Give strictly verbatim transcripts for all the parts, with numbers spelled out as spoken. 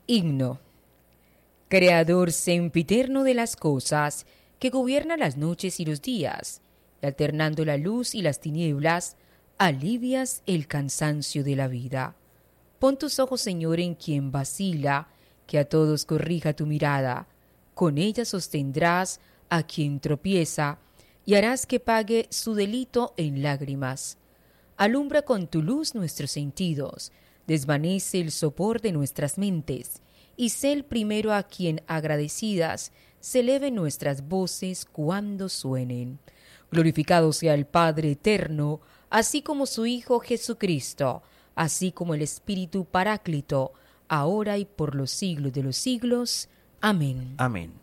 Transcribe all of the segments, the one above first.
Himno. Creador sempiterno de las cosas, que gobierna las noches y los días, y alternando la luz y las tinieblas, alivias el cansancio de la vida. Pon tus ojos, Señor, en quien vacila, que a todos corrija tu mirada. Con ella sostendrás a quien tropieza, y harás que pague su delito en lágrimas. Alumbra con tu luz nuestros sentidos, desvanece el sopor de nuestras mentes, y sé el primero a quien agradecidas se eleven nuestras voces cuando suenen. Glorificado sea el Padre eterno, así como su Hijo Jesucristo, así como el Espíritu Paráclito, ahora y por los siglos de los siglos. Amén. Amén.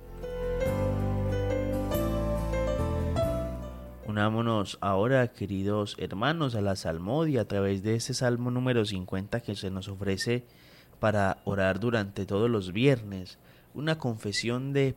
Unámonos ahora, queridos hermanos, a la salmodia a través de este salmo número cincuenta que se nos ofrece para orar durante todos los viernes. Una confesión de,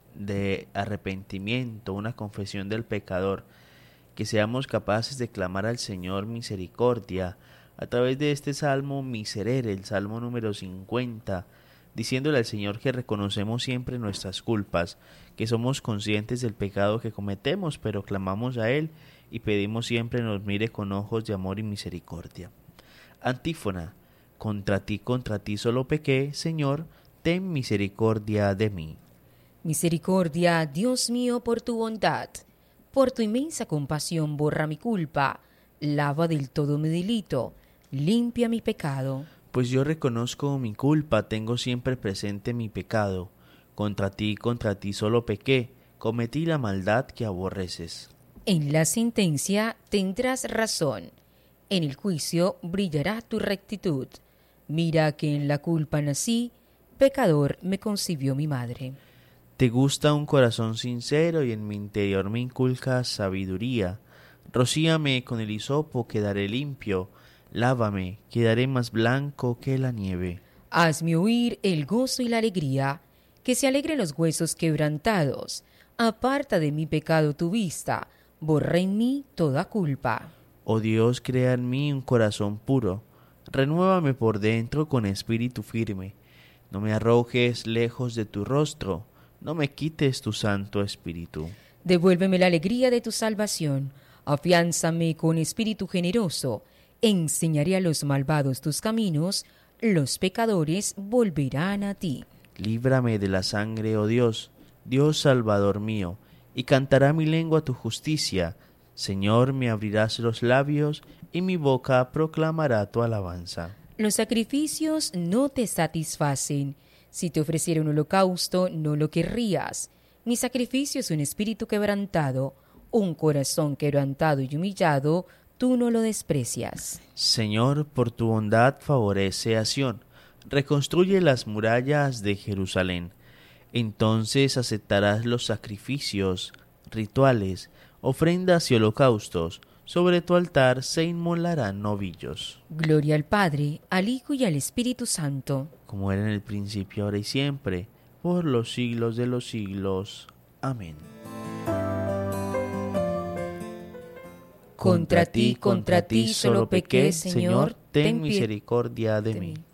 de arrepentimiento, una confesión del pecador. Que seamos capaces de clamar al Señor misericordia a través de este salmo miserere, el salmo número cincuenta, diciéndole al Señor que reconocemos siempre nuestras culpas, que somos conscientes del pecado que cometemos, pero clamamos a Él y pedimos siempre nos mire con ojos de amor y misericordia. Antífona. Contra ti, contra ti solo pequé, Señor, ten misericordia de mí. Misericordia, Dios mío, por tu bondad, por tu inmensa compasión borra mi culpa, lava del todo mi delito, limpia mi pecado. Pues yo reconozco mi culpa, tengo siempre presente mi pecado. Contra ti, contra ti solo pequé, cometí la maldad que aborreces. En la sentencia tendrás razón, en el juicio brillará tu rectitud. Mira que en la culpa nací, pecador me concibió mi madre. Te gusta un corazón sincero y en mi interior me inculcas sabiduría. Rocíame con el hisopo, quedaré limpio. Lávame, quedaré más blanco que la nieve. Hazme oír el gozo y la alegría, que se alegren los huesos quebrantados. Aparta de mi pecado tu vista, borra en mí toda culpa. Oh Dios, crea en mí un corazón puro. Renuévame por dentro con espíritu firme. No me arrojes lejos de tu rostro, no me quites tu santo espíritu. Devuélveme la alegría de tu salvación, afiánzame con espíritu generoso. Enseñaré a los malvados tus caminos, los pecadores volverán a ti. Líbrame de la sangre, oh Dios, Dios Salvador mío, y cantará mi lengua tu justicia. Señor, me abrirás los labios, y mi boca proclamará tu alabanza. Los sacrificios no te satisfacen. Si te ofreciera un holocausto, no lo querrías. Mi sacrificio es un espíritu quebrantado, un corazón quebrantado y humillado, tú no lo desprecias. Señor, por tu bondad favorece a Sión, reconstruye las murallas de Jerusalén. Entonces aceptarás los sacrificios, rituales, ofrendas y holocaustos. Sobre tu altar se inmolarán novillos. Gloria al Padre, al Hijo y al Espíritu Santo. Como era en el principio, ahora y siempre, por los siglos de los siglos. Amén. Contra ti, contra ti solo pequé, Señor, ten misericordia de mí.